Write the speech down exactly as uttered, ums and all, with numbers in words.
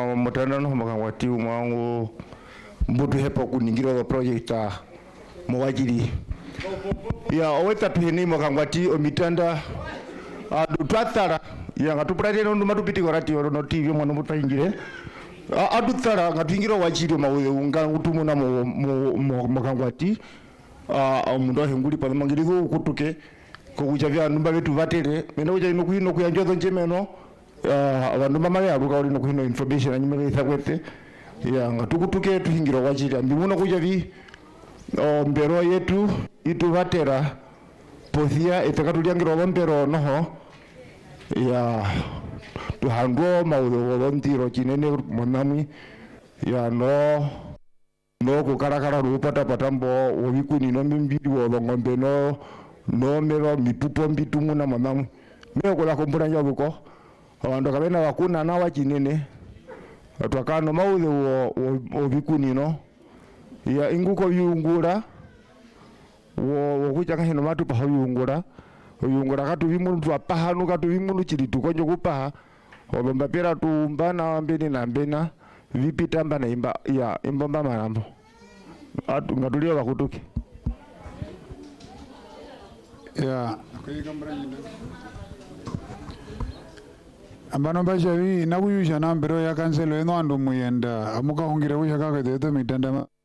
mutanda no makangwati mwangu mbutu hepo kuningiro wa project mwajiri ya oweta tuheni makangwati omitanda adu twatara ya ngatupurate no matupiti korati no T V mwana mutayingire adu tsara ngatingiro wajiri mawe unga utumuna mu makangwati a mundo henguli pa mangirizo kutuke ko kujavya numba betu vatere mena uja ino kuino kuyanjozo njemeno abantu mama ya ruka uri no kuino information anyime ithakwete ya ngatukutuke tuhingiro wajiri ambimuno kujavi o mbero yetu itu vatera pothia itakatuliangiro bombero noho ya tuhangwo maudho volantiro chinene monami ya no no kukarakara rupata patambo wikuni no mbidi wo ngombe no no mero mitupo mbitumu na mamamu meo kula kumbura nyabuko abantu kabena wakuna na wachinene atwakano maudho wo wikuni no ya inguko yungura wo wo kuchanga hino matu pa yungura yungura katu bimunu twa pahanu katu bimunu chiri tukonyo kupaha obomba pera tumba na mbene na mbena vipita mba na imba ya imbomba marambo atu ngatulia bakutuke ya ambano bashavi nakuyusha nambero ya kanselo eno andu muyenda amuka hongire wisha kaka teto mitanda